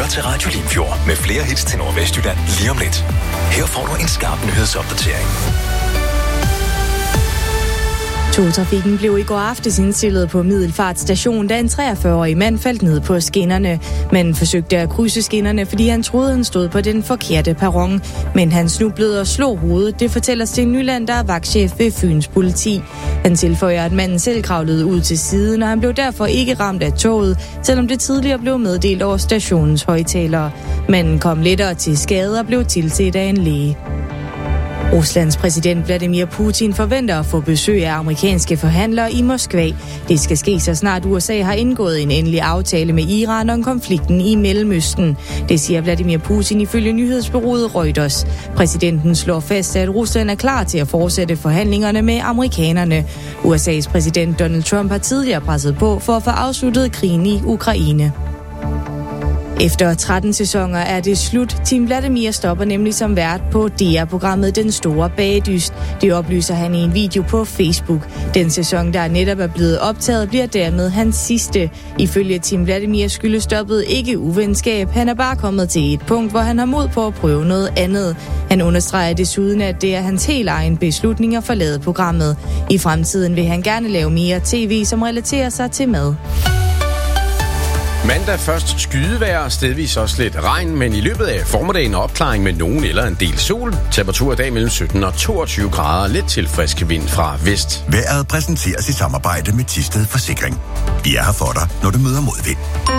lytter til Radio Limfjord med flere hits til Nordvestjylland lige om lidt. Her får du en skarp nyhedsopdatering. Togtrafikken blev i går aftes indstillet på Middelfart station, da en 43-årig mand faldt ned på skinnerne. Manden forsøgte at krydse skinnerne, fordi han troede, han stod på den forkerte perron. Men han snublede og slog hovedet. Det fortæller Sten Nyland, der er vagtchef ved Fyns politi. Han tilføjer, at manden selv kravlede ud til siden, og han blev derfor ikke ramt af toget, selvom det tidligere blev meddelt over stationens højttalere. Manden kom lettere til skade og blev tilset af en læge. Ruslands præsident Vladimir Putin forventer at få besøg af amerikanske forhandlere i Moskva. Det skal ske, så snart USA har indgået en endelig aftale med Iran om konflikten i Mellemøsten. Det siger Vladimir Putin ifølge nyhedsbureauet Reuters. Præsidenten slår fast, at Rusland er klar til at fortsætte forhandlingerne med amerikanerne. USA's præsident Donald Trump har tidligere presset på for at få afsluttet krigen i Ukraine. Efter 13 sæsoner er det slut. Team Vladimir stopper nemlig som vært på DR-programmet Den Store Bagedyst. Det oplyser han i en video på Facebook. Den sæson, der netop er blevet optaget, bliver dermed hans sidste. Ifølge Team Vladimir skyldes stoppet ikke uvenskab. Han er bare kommet til et punkt, hvor han har mod på at prøve noget andet. Han understreger desuden, at det er hans helt egen beslutning at forlade programmet. I fremtiden vil han gerne lave mere tv, som relaterer sig til mad. Mandag først skydevejr, stedvis også lidt regn, men i løbet af formiddagen opklaring med nogen eller en del sol. Temperatur i dag mellem 17 og 22 grader, lidt til frisk vind fra vest. Vejret præsenteres i samarbejde med Thisted Forsikring. Vi er her for dig, når du møder modvind.